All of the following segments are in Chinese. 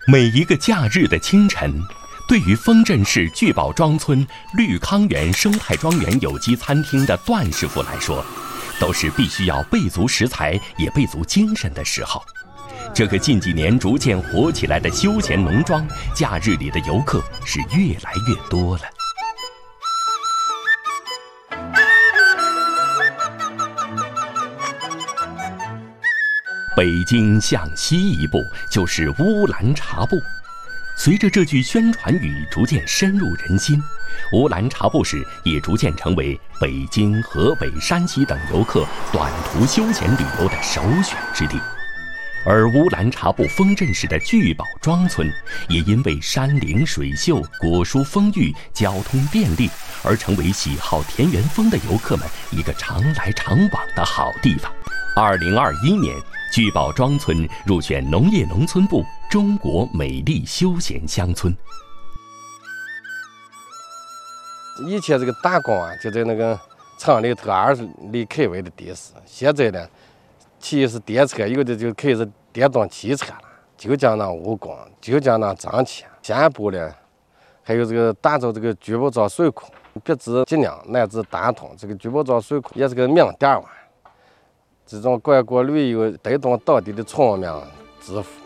每一个假日的清晨，对于丰镇市聚宝庄村绿康园生态庄园有机餐厅的段师傅来说，都是必须要备足食材也备足精神的时候。这个近几年逐渐火起来的休闲农庄，假日里的游客是越来越多了。北京向西一步就是乌兰察布。随着这句宣传语逐渐深入人心，乌兰察布市也逐渐成为北京、河北、山西等游客短途休闲旅游的首选之地。而乌兰察布丰镇市的聚宝庄村，也因为山林水秀、果蔬丰裕、交通便利，而成为喜好田园风的游客们一个常来常往的好地方。2021年，聚宝庄村入选农业农村部中国美丽休闲乡村。 以前这个打工啊，就在那个厂里头20里开外的地势。现在呢，骑是电车，有的就开始电动汽车了，就讲那务工，就讲那挣钱。下一步呢，还有这个打造这个聚宝庄水库，别止尽量乃至大同，这个聚宝庄水库也是个名点啊。这种观光旅游带动当地的村民致富。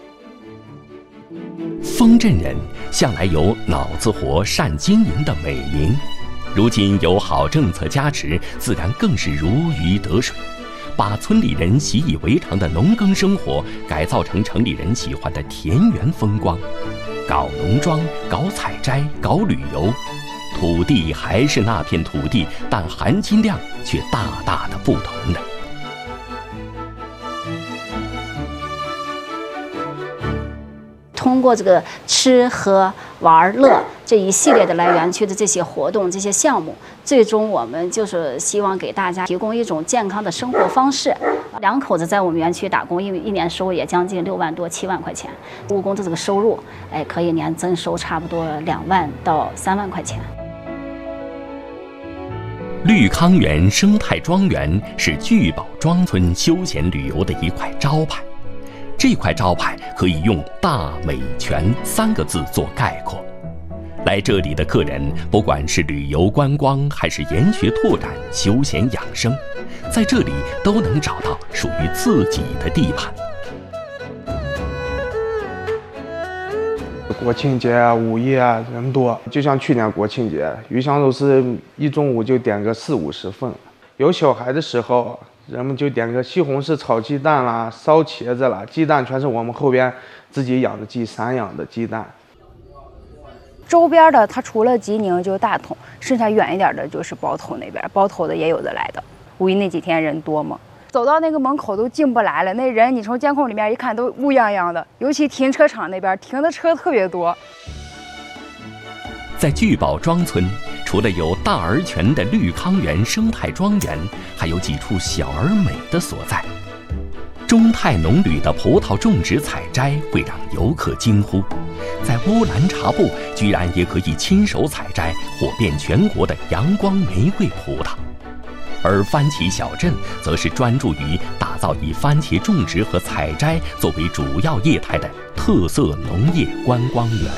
丰镇人向来有脑子活、善经营的美名，如今有好政策加持，自然更是如鱼得水，把村里人习以为常的农耕生活改造成城里人喜欢的田园风光，搞农庄、搞采摘、搞旅游，土地还是那片土地，但含金量却大大的不同的。 通过这个吃喝玩乐这一系列的来园区的这些活动、这些项目，最终我们就是希望给大家提供一种健康的生活方式。两口子在我们园区打工，一年收入也将近6万多、7万块钱，务工的这个收入，可以年增收差不多2万到3万块钱。 绿康园生态庄园是聚宝庄村休闲旅游的一块招牌。这块招牌可以用大美全3个字做概括。来这里的客人，不管是旅游观光还是研学拓展、休闲养生，在这里都能找到属于自己的地盘。 国庆节啊、5一啊，人多。就像去年国庆节，鱼香肉丝一中午就点个40-50份。有小孩的时候，人们就点个西红柿炒鸡蛋啦、烧茄子啦，鸡蛋全是我们后边自己养的鸡散养的鸡蛋。 周边的它除了吉宁就大同，剩下远一点的就是包头那边，包头的也有的来的。5一那几天人多嘛，走到那个门口都进不来了，那人你从监控里面一看都乌泱泱的，尤其停车场那边停的车特别多。 在聚宝庄村，除了有大而全的绿康园生态庄园，还有几处小而美的所在。中泰农旅的葡萄种植采摘会让游客惊呼，在乌兰察布居然也可以亲手采摘火遍全国的阳光玫瑰葡萄。而番茄小镇则是专注于打造以番茄种植和采摘作为主要业态的特色农业观光园。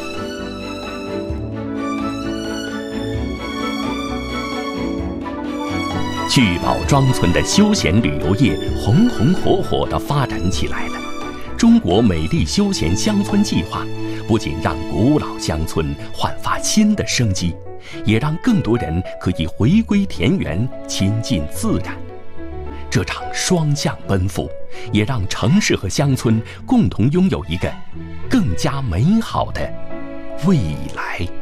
聚宝庄村的休闲旅游业红红火火地发展起来了。中国美丽休闲乡村计划不仅让古老乡村焕发新的生机，也让更多人可以回归田园，亲近自然。这场双向奔赴，也让城市和乡村共同拥有一个更加美好的未来。